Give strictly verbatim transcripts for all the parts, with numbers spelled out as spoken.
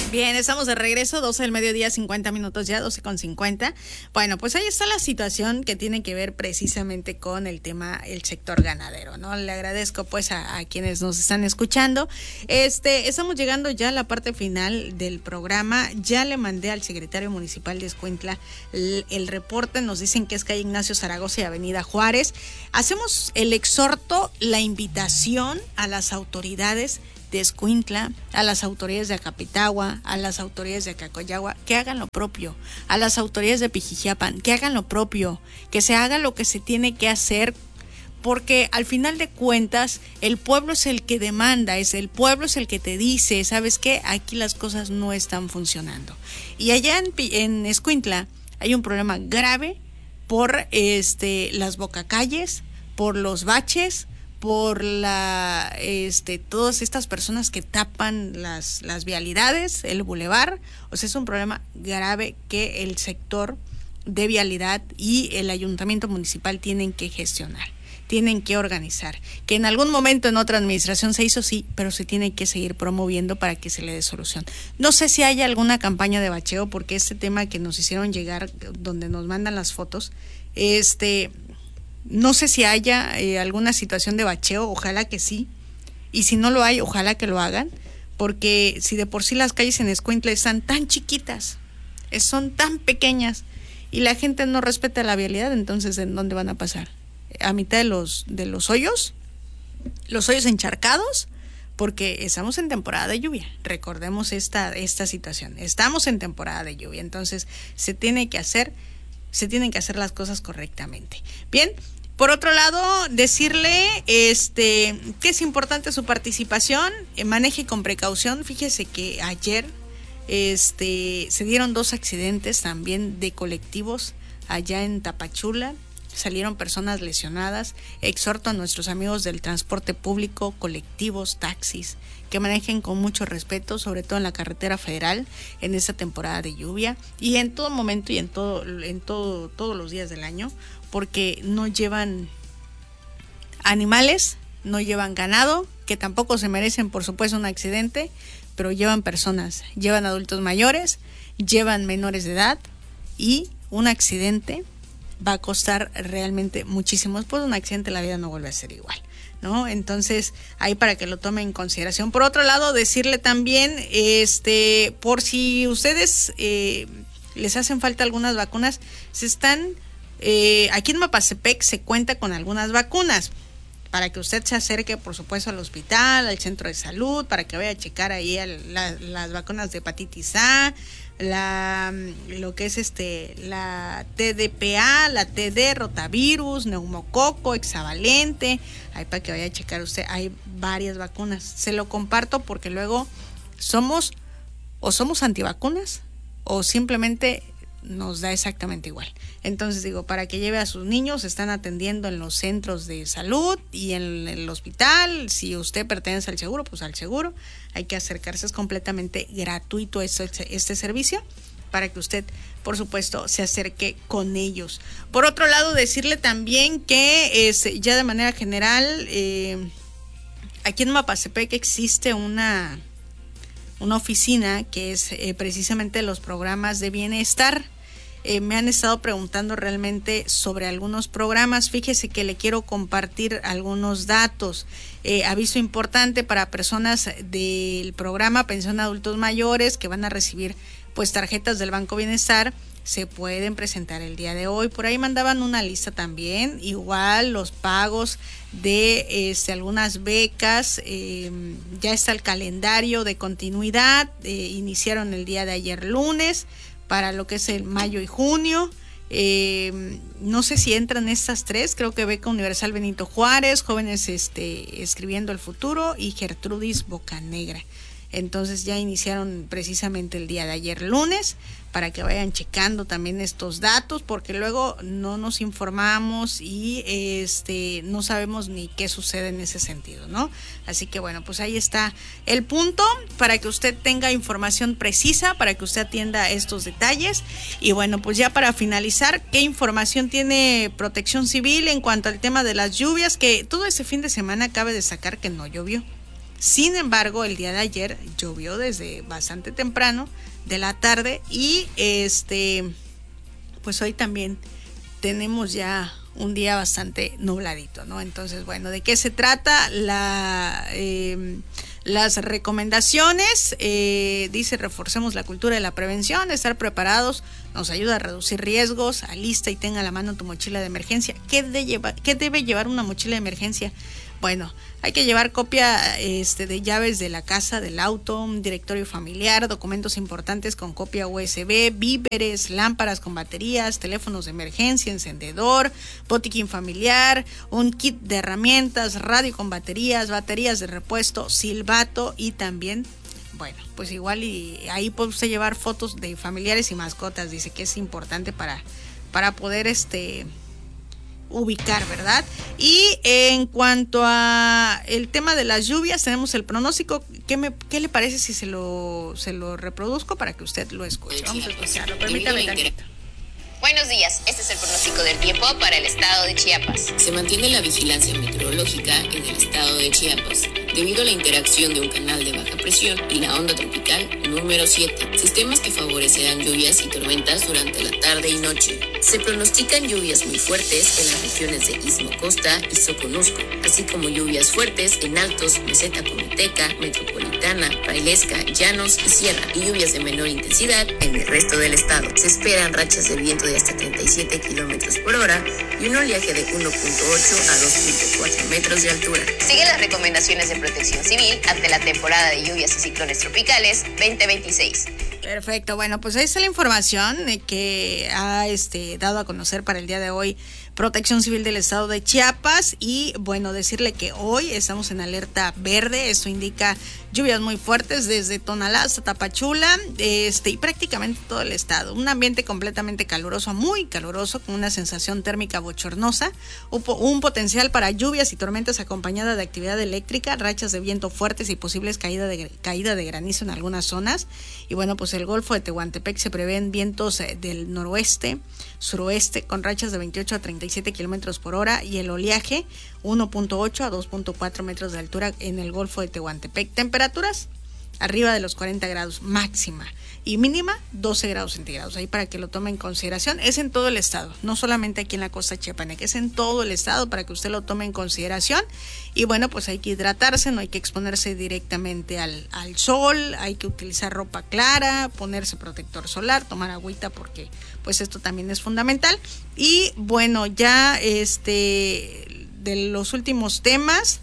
Bien, estamos de regreso, doce del mediodía, cincuenta minutos ya, doce con cincuenta. Bueno, pues ahí está la situación que tiene que ver precisamente con el tema, el sector ganadero, ¿no? Le agradezco pues a, a quienes nos están escuchando. Este, estamos llegando ya a la parte final del programa. Ya le mandé al secretario municipal de Escuintla el, el reporte. Nos dicen que es calle Ignacio Zaragoza y avenida Juárez. Hacemos el exhorto, la invitación a las autoridades de Escuintla, a las autoridades de Acapitagua, a las autoridades de Acacoyagua, que hagan lo propio, a las autoridades de Pijijiapan, que hagan lo propio, que se haga lo que se tiene que hacer, porque al final de cuentas el pueblo es el que demanda, es el pueblo es el que te dice, ¿sabes qué? Aquí las cosas no están funcionando. Y allá en, en Escuintla hay un problema grave por este las bocacalles, por los baches, por la este todas estas personas que tapan las las vialidades, el bulevar. O sea, es un problema grave que el sector de vialidad y el ayuntamiento municipal tienen que gestionar, tienen que organizar, que en algún momento en otra administración se hizo, sí, pero se tiene que seguir promoviendo para que se le dé solución. No sé si hay alguna campaña de bacheo, porque este tema que nos hicieron llegar, donde nos mandan las fotos, este no sé si haya eh, alguna situación de bacheo, ojalá que sí, y si no lo hay, ojalá que lo hagan, porque si de por sí las calles en Escuintla están tan chiquitas, son tan pequeñas, y la gente no respeta la vialidad, entonces ¿en dónde van a pasar? A mitad de los, de los hoyos, los hoyos encharcados, porque estamos en temporada de lluvia, recordemos esta, esta situación, estamos en temporada de lluvia, entonces se tiene que hacer se tienen que hacer las cosas correctamente. Bien, por otro lado, decirle este que es importante su participación, eh, maneje con precaución. Fíjese que ayer este se dieron dos accidentes también de colectivos allá en Tapachula, salieron personas lesionadas. Exhorto a nuestros amigos del transporte público, colectivos, taxis, que manejen con mucho respeto, sobre todo en la carretera federal, en esta temporada de lluvia y en todo momento y en todo, en todo, todos los días del año, porque no llevan animales, no llevan ganado, que tampoco se merecen, por supuesto, un accidente, pero llevan personas, llevan adultos mayores, llevan menores de edad, y un accidente va a costar realmente muchísimo. Después de un accidente la vida no vuelve a ser igual, ¿no? Entonces, ahí para que lo tomen en consideración. Por otro lado, decirle también, este, por si ustedes eh, les hacen falta algunas vacunas, se están, eh, aquí en Mapastepec se cuenta con algunas vacunas, para que usted se acerque, por supuesto, al hospital, al centro de salud, para que vaya a checar ahí el, la, las vacunas de hepatitis A, la lo que es este la T D P A, la T D, rotavirus, neumococo, hexavalente, ahí para que vaya a checar usted, hay varias vacunas. Se lo comparto porque luego somos o somos antivacunas o simplemente nos da exactamente igual. Entonces digo, para que lleve a sus niños, están atendiendo en los centros de salud y en el hospital. Si usted pertenece al seguro, pues al seguro, hay que acercarse, es completamente gratuito este, este servicio, para que usted, por supuesto, se acerque con ellos. Por otro lado, decirle también que es, ya de manera general, eh, aquí en Mapastepec existe una una oficina que es eh, precisamente los programas de bienestar. Eh, me han estado preguntando realmente sobre algunos programas. Fíjese que le quiero compartir algunos datos. Eh, aviso importante para personas del programa Pensión Adultos Mayores que van a recibir pues tarjetas del Banco Bienestar. Se pueden presentar el día de hoy. Por ahí mandaban una lista también. Igual los pagos de este, algunas becas. Eh, ya está el calendario de continuidad. Eh, iniciaron el día de ayer lunes para lo que es el mayo y junio. Eh, no sé si entran estas tres. Creo que Beca Universal Benito Juárez, Jóvenes este, Escribiendo el Futuro y Gertrudis Bocanegra. Entonces ya iniciaron precisamente el día de ayer lunes, para que vayan checando también estos datos, porque luego no nos informamos y este no sabemos ni qué sucede en ese sentido, ¿no? Así que bueno, pues ahí está el punto, para que usted tenga información precisa, para que usted atienda estos detalles. Y bueno, pues ya para finalizar, ¿qué información tiene Protección Civil en cuanto al tema de las lluvias? Que todo este fin de semana cabe destacar que no llovió. Sin embargo, el día de ayer llovió desde bastante temprano de la tarde y este, pues hoy también tenemos ya un día bastante nubladito, ¿no? Entonces, bueno, ¿de qué se trata? La, eh, las recomendaciones, eh, dice, reforcemos la cultura de la prevención, estar preparados nos ayuda a reducir riesgos, alista y tenga a la mano tu mochila de emergencia. ¿Qué, de lleva, qué debe llevar una mochila de emergencia? Bueno, hay que llevar copia este, de llaves de la casa, del auto, un directorio familiar, documentos importantes con copia U S B, víveres, lámparas con baterías, teléfonos de emergencia, encendedor, botiquín familiar, un kit de herramientas, radio con baterías, baterías de repuesto, silbato y también, bueno, pues igual y ahí puede usted llevar fotos de familiares y mascotas, dice que es importante para, para poder este... ubicar, ¿verdad? Y en cuanto a el tema de las lluvias, tenemos el pronóstico. ¿Qué, me, qué le parece si se lo, se lo reproduzco para que usted lo escuche? Vamos a escucharlo, permítame tantito. Buenos días, este es el pronóstico del tiempo para el estado de Chiapas. Se mantiene la vigilancia meteorológica en el estado de Chiapas, debido a la interacción de un canal de baja presión y la onda tropical número siete, sistemas que favorecerán lluvias y tormentas durante la tarde y noche. Se pronostican lluvias muy fuertes en las regiones de Istmo Costa y Soconusco, así como lluvias fuertes en Altos, Meseta Cometeca, Metropolitana, Bailesca, Llanos y Sierra, y lluvias de menor intensidad en el resto del estado. Se esperan rachas de viento de hasta treinta y siete kilómetros por hora y un oleaje de uno punto ocho a dos punto cuatro metros de altura. Sigue las recomendaciones de protección civil ante la temporada de lluvias y ciclones tropicales veinte veintiséis. Perfecto, bueno, pues ahí está la información que ha este, dado a conocer para el día de hoy Protección Civil del Estado de Chiapas. Y bueno, decirle que hoy estamos en alerta verde. Esto indica lluvias muy fuertes desde Tonalá hasta Tapachula, este, y prácticamente todo el estado. Un ambiente completamente caluroso, muy caluroso, con una sensación térmica bochornosa, un potencial para lluvias y tormentas acompañada de actividad eléctrica, rachas de viento fuertes y posibles caída de, caída de granizo en algunas zonas. Y bueno, pues el Golfo de Tehuantepec se prevén vientos del noroeste, suroeste, con rachas de veintiocho a treinta y siete kilómetros por hora, y el oleaje uno punto ocho a dos punto cuatro metros de altura en el Golfo de Tehuantepec. Temperaturas arriba de los cuarenta grados máxima y mínima doce grados centígrados. Ahí para que lo tome en consideración. Es en todo el estado, no solamente aquí en la costa chiapaneca, es en todo el estado para que usted lo tome en consideración. Y bueno, pues hay que hidratarse, no hay que exponerse directamente al, al sol, hay que utilizar ropa clara, ponerse protector solar, tomar agüita porque pues esto también es fundamental. Y bueno, ya este de los últimos temas,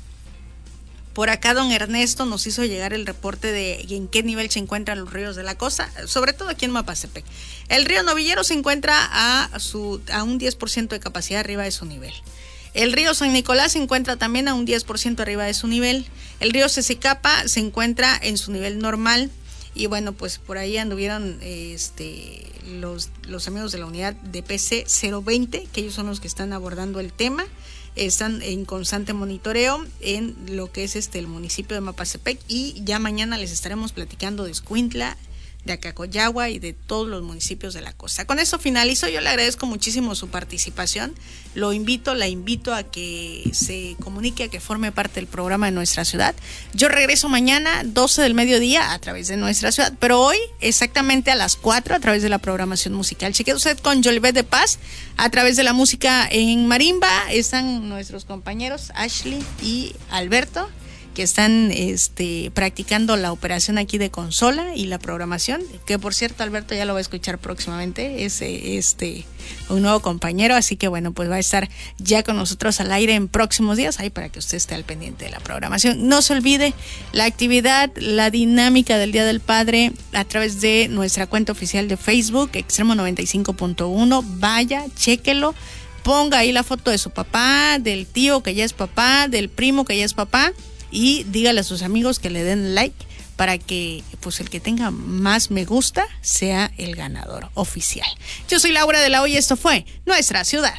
por acá don Ernesto nos hizo llegar el reporte de en qué nivel se encuentran los ríos de la costa, sobre todo aquí en Mapastepec. El río Novillero se encuentra a, su, a un diez por ciento de capacidad arriba de su nivel. El río San Nicolás se encuentra también a un diez por ciento arriba de su nivel. El río Cececapa se encuentra en su nivel normal. Y bueno, pues por ahí anduvieron este, los, los amigos de la unidad de P C cero veinte, que ellos son los que están abordando el tema. Están en constante monitoreo en lo que es este el municipio de Mapastepec, y ya mañana les estaremos platicando de Escuintla, de Acacoyagua y de todos los municipios de la costa. Con eso finalizo. Yo le agradezco muchísimo su participación. Lo invito, la invito a que se comunique, a que forme parte del programa de Nuestra Ciudad. Yo regreso mañana doce del mediodía a través de Nuestra Ciudad, pero hoy exactamente a las cuatro a través de la programación musical. Cheque usted con Jolivet de Paz a través de la música en marimba. Están nuestros compañeros Ashley y Alberto, que están este, practicando la operación aquí de consola y la programación, que por cierto Alberto ya lo va a escuchar próximamente, es este, un nuevo compañero, así que bueno, pues va a estar ya con nosotros al aire en próximos días, ahí para que usted esté al pendiente de la programación. No se olvide la actividad, la dinámica del Día del Padre a través de nuestra cuenta oficial de Facebook, Extremo noventa y cinco punto uno, vaya, chéquelo, ponga ahí la foto de su papá, del tío que ya es papá, del primo que ya es papá, y dígale a sus amigos que le den like para que pues el que tenga más me gusta sea el ganador oficial. Yo soy Laura de la Hoya y esto fue Nuestra Ciudad.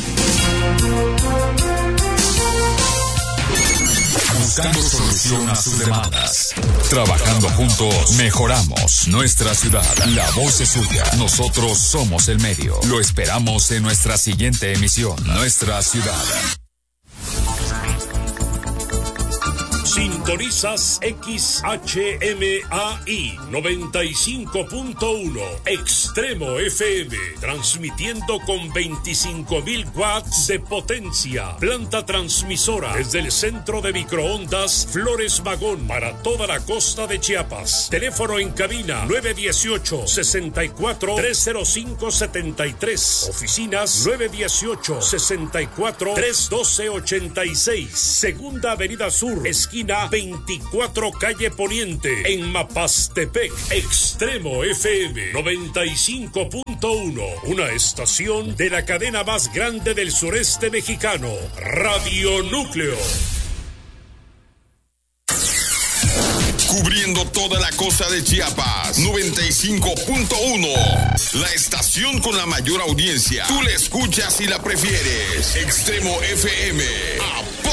Buscando solución a sus demandas. Trabajando juntos, mejoramos nuestra ciudad. La voz es suya. Nosotros somos el medio. Lo esperamos en nuestra siguiente emisión. Nuestra Ciudad. Sintonizas X H M A I noventa y cinco punto uno Extremo F M, transmitiendo con veinticinco mil watts de potencia. Planta transmisora desde el centro de microondas Flores Magón para toda la costa de Chiapas. Teléfono en cabina nueve uno ocho, seis cuatro, tres cero cinco siete tres. Oficinas nueve uno ocho, seis cuatro, tres uno dos ocho seis. Segunda Avenida Sur, esquina veinticuatro calle Poniente, en Mapastepec. Extremo F M noventa y cinco punto uno, una estación de la cadena más grande del sureste mexicano, Radio Núcleo. Cubriendo toda la costa de Chiapas, noventa y cinco punto uno. La estación con la mayor audiencia. Tú la escuchas y la prefieres. Extremo F M.